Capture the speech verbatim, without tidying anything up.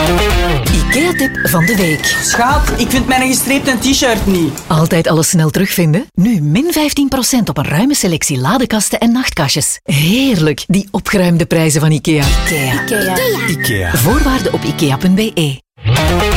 IKEA-tip van de week. Schaat, ik vind mijn gestreepte t-shirt niet. Altijd alles snel terugvinden? Nu min vijftien procent op een ruime selectie ladekasten en nachtkastjes. Heerlijk, die opgeruimde prijzen van IKEA. IKEA. IKEA. IKEA. Voorwaarden op ikea punt be.